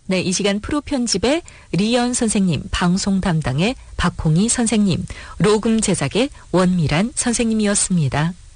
네, 이 시간 프로 편집의 리연 선생님, 방송 담당의 박홍희 선생님, 로금 제작의 원미란 선생님이었습니다.